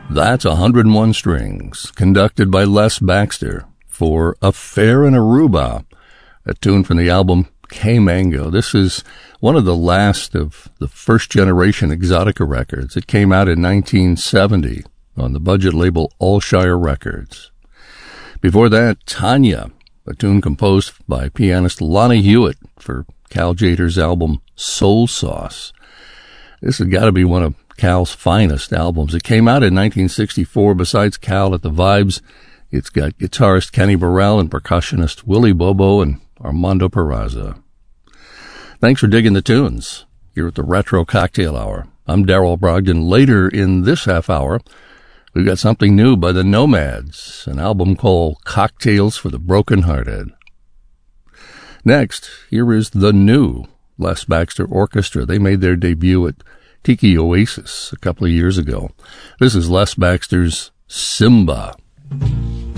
That's 101 Strings, conducted by Les Baxter, for Affair in Aruba, a tune from the album K-Mango. This is one of the last of the first-generation Exotica records. It came out in 1970 on the budget label Allshire Records. Before that, Tanya, a tune composed by pianist Lonnie Hewitt for Cal Tjader's album Soul Sauce. This has got to be one of Cal's finest albums. It came out in 1964. Besides Cal at the vibes, it's got guitarist Kenny Burrell and percussionist Willie Bobo and Armando Peraza. Thanks for digging the tunes here at the Retro Cocktail Hour. I'm Darrell Brogdon. Later in this half hour, we've got something new by the Nomads, an album called Cocktails for the Brokenhearted. Next, here is the new Les Baxter Orchestra. They made their debut at Tiki Oasis a couple of years ago. This is Les Baxter's Simba.